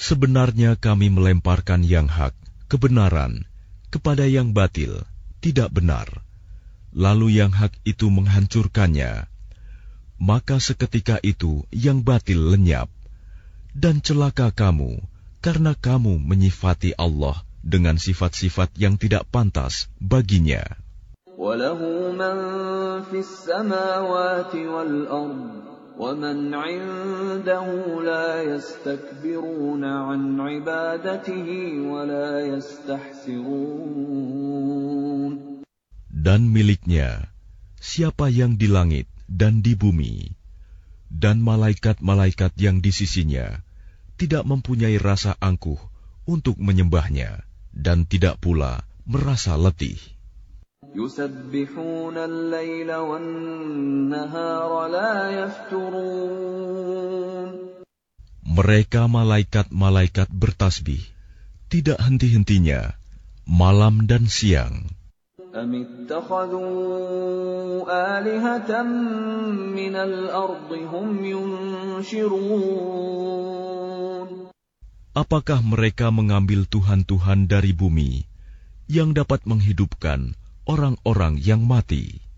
Sebenarnya kami melemparkan yang hak, kebenaran, kepada yang batil, tidak benar. Lalu yang hak itu menghancurkannya. Maka seketika itu yang batil lenyap. Dan celaka kamu, karena kamu menyifati Allah dengan sifat-sifat yang tidak pantas baginya. وَلَهُ مَن فِي السَّمَاوَاتِ وَالْأَرْضِ وَمَنْ عِندَهُ لَا يَسْتَكْبِرُونَ عَنْ عِبَادَتِهِ وَلَا يَسْتَحْسِرُونَ. Dan miliknya siapa yang di langit dan di bumi, dan malaikat-malaikat yang di sisinya tidak mempunyai rasa angkuh untuk menyembahnya, dan tidak pula merasa letih. يُسَبِّحُونَ اللَّيْلَ وَالنَّهَارَ لَا يَفْتُرُونَ. Mereka malaikat-malaikat bertasbih tidak henti-hentinya malam dan siang. أَمِ اتَّخَذُوا آلِهَةً مِّنَ الْأَرْضِ هُمْ يُنشِرُونَ. Apakah mereka mengambil tuhan-tuhan dari bumi yang dapat menghidupkan orang-orang yang mati?